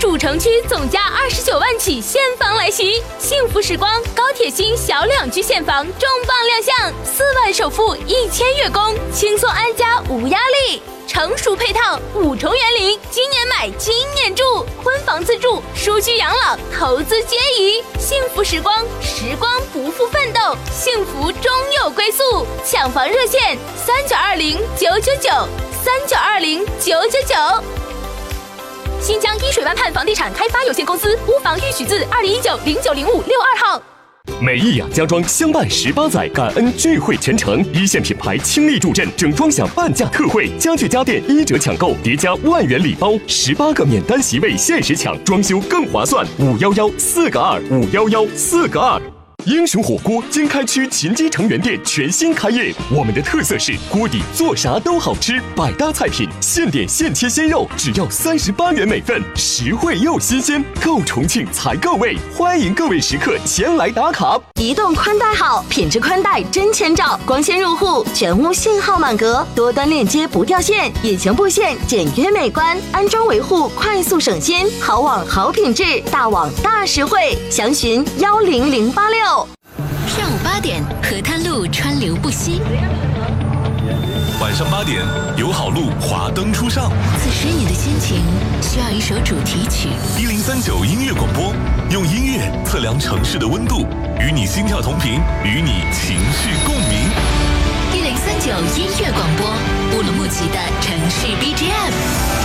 主城区总价29万起现房来袭，幸福时光高铁新小两居现房重磅亮相，4万首付1000月供，轻松安家无压力。成熟配套5重园林，今年买今年住，婚房自住，舒居养老，投资皆宜。幸福时光，时光不负奋斗，幸福终有归宿。抢房热线3920-999，3920-999。新疆依水湾畔房地产开发有限公司屋房预许字2019-090562号。 美意雅家装相伴18载，感恩聚会全程，一线品牌倾力助阵，整装享半价特惠，家具家电1折抢购，叠加万元礼包，18个免单席位限时抢，装修更划算。511-4个2，511-4个2。英雄火锅经开区秦基城原店全新开业，我们的特色是锅底做啥都好吃，百搭菜品，现点现切鲜肉，只要38元每份，实惠又新鲜，够重庆才够味，欢迎各位食客前来打卡。 移动宽带好，品质宽带真千兆，光纤入户，全屋信号满格，多端链接不掉线，隐形布线简约美观，安装维护快速省心，好网好品质，大网大实惠，详询10086。 上午8点，河滩路川流不息。 晚上8点，友好路华灯初上。 此时你的心情需要一首主题曲。 1039音乐广播，用音乐测量城市的温度，与你心跳同频，与你情绪共鸣。 1039音乐广播，乌鲁木齐的城市 BGM。